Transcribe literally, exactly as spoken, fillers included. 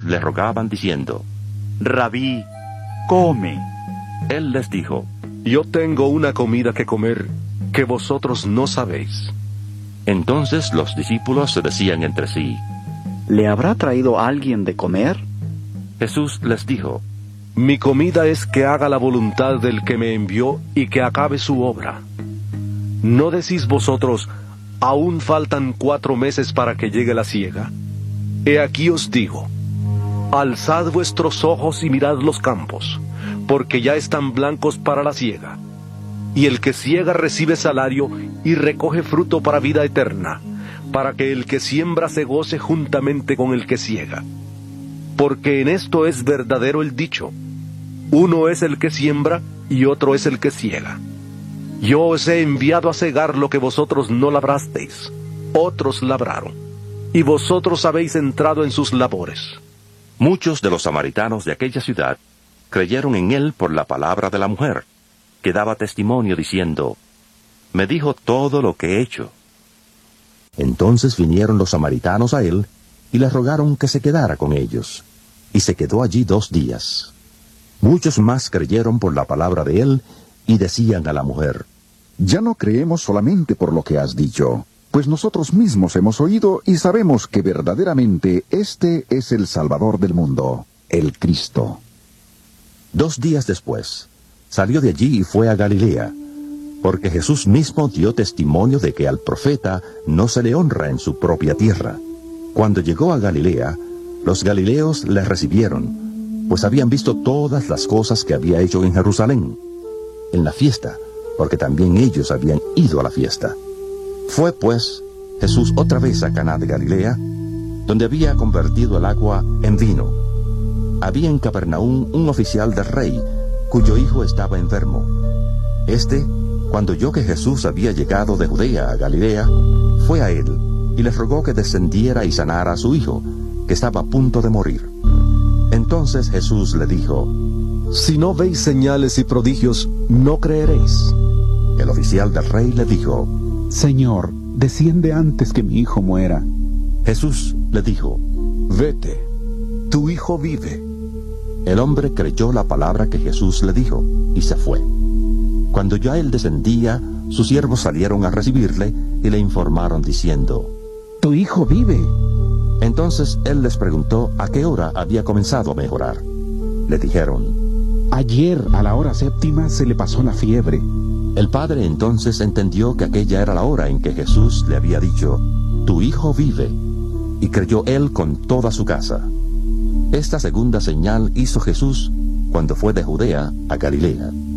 le rogaban diciendo: Rabí, come. Él les dijo: Yo tengo una comida que comer que vosotros no sabéis. Entonces los discípulos se decían entre sí: ¿Le habrá traído alguien de comer? Jesús les dijo: Mi comida es que haga la voluntad del que me envió y que acabe su obra. ¿No decís vosotros, aún faltan cuatro meses para que llegue la siega? He aquí os digo, alzad vuestros ojos y mirad los campos, porque ya están blancos para la siega. Y el que siega recibe salario y recoge fruto para vida eterna, para que el que siembra se goce juntamente con el que siega. Porque en esto es verdadero el dicho: uno es el que siembra y otro es el que siega. Yo os he enviado a segar lo que vosotros no labrasteis, otros labraron, y vosotros habéis entrado en sus labores. Muchos de los samaritanos de aquella ciudad creyeron en él por la palabra de la mujer, que daba testimonio diciendo: Me dijo todo lo que he hecho. Entonces vinieron los samaritanos a él, y le rogaron que se quedara con ellos, y se quedó allí dos días. Muchos más creyeron por la palabra de él, y decían a la mujer: Ya no creemos solamente por lo que has dicho, pues nosotros mismos hemos oído y sabemos que verdaderamente este es el Salvador del mundo, el Cristo. Dos días después, salió de allí y fue a Galilea, porque Jesús mismo dio testimonio de que al profeta no se le honra en su propia tierra. Cuando llegó a Galilea, los galileos le recibieron, pues habían visto todas las cosas que había hecho en Jerusalén, en la fiesta, porque también ellos habían ido a la fiesta. Fue, pues, Jesús otra vez a Caná de Galilea, donde había convertido el agua en vino. Había en Capernaum un oficial del rey, cuyo hijo estaba enfermo. Este, cuando oyó que Jesús había llegado de Judea a Galilea, fue a él, y le rogó que descendiera y sanara a su hijo, que estaba a punto de morir. Entonces Jesús le dijo: Si no veis señales y prodigios, no creeréis. El oficial del rey le dijo: Señor, desciende antes que mi hijo muera. Jesús le dijo: Vete, tu hijo vive. El hombre creyó la palabra que Jesús le dijo, y se fue. Cuando ya él descendía, sus siervos salieron a recibirle, y le informaron diciendo: Tu hijo vive. Entonces él les preguntó a qué hora había comenzado a mejorar. Le dijeron: Ayer, a la hora séptima, se le pasó la fiebre. El padre entonces entendió que aquella era la hora en que Jesús le había dicho: Tu hijo vive, y creyó él con toda su casa. Esta segunda señal hizo Jesús cuando fue de Judea a Galilea.